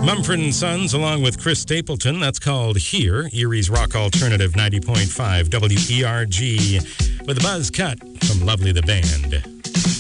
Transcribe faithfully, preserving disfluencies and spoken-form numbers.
Mumford and Sons, along with Chris Stapleton. That's called Here, Erie's Rock Alternative ninety point five W E R G, with a buzz cut from Lovely the Band.